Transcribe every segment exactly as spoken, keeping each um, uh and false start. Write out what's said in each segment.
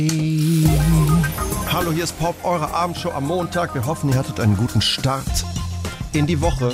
Hallo, hier ist Pop, eure Abendshow am Montag. Wir hoffen, ihr hattet einen guten Start in die Woche.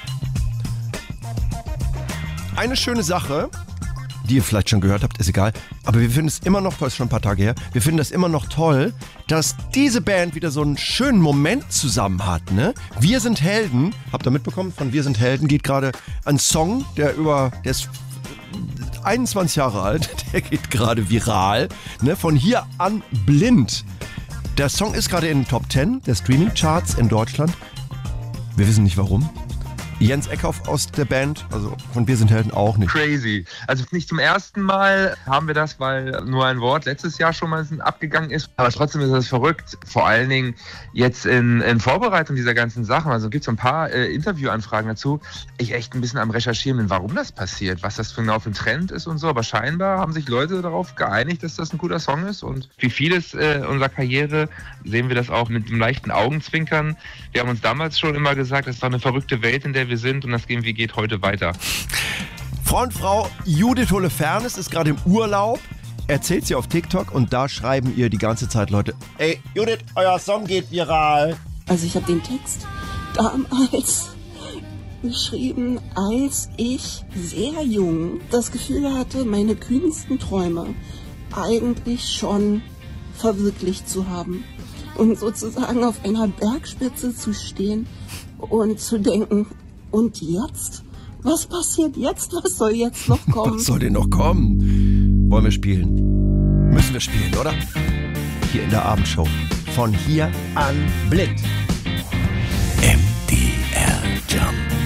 Eine schöne Sache, die ihr vielleicht schon gehört habt, ist egal, aber wir finden es immer noch toll, ist schon ein paar Tage her, wir finden das immer noch toll, dass diese Band wieder so einen schönen Moment zusammen hat, ne? Wir sind Helden, habt ihr mitbekommen, von Wir sind Helden geht gerade ein Song, der über, der ist einundzwanzig Jahre alt, der geht gerade viral, ne? Von hier an blind. Der Song ist gerade in den Top zehn der Streaming-Charts in Deutschland. Wir wissen nicht warum. Jens Eckhoff aus der Band, also von Wir sind Helden auch nicht. Crazy. Also nicht zum ersten Mal haben wir das, weil nur ein Wort letztes Jahr schon mal abgegangen ist. Aber trotzdem ist das verrückt. Vor allen Dingen jetzt in, in Vorbereitung dieser ganzen Sachen. Also gibt es so ein paar äh, Interviewanfragen dazu. Ich echt ein bisschen am Recherchieren bin, warum das passiert, was das für genau für ein Trend ist und so. Aber scheinbar haben sich Leute darauf geeinigt, dass das ein guter Song ist. Und wie vieles äh, unserer Karriere sehen wir das auch mit einem leichten Augenzwinkern. Wir haben uns damals schon immer gesagt, es war eine verrückte Welt, in der wir sind und das G M W geht heute weiter. Frontfrau Judith Holofernes ist gerade im Urlaub, erzählt sie auf TikTok und da schreiben ihr die ganze Zeit Leute, ey Judith, euer Song geht viral. Also ich habe den Text damals geschrieben, als ich sehr jung das Gefühl hatte, meine kühnsten Träume eigentlich schon verwirklicht zu haben. Und sozusagen auf einer Bergspitze zu stehen und zu denken, und jetzt? Was passiert jetzt? Was soll jetzt noch kommen? Was soll denn noch kommen? Wollen wir spielen? Müssen wir spielen, oder? Hier in der Abendshow. Von hier an blind. M D R Jump.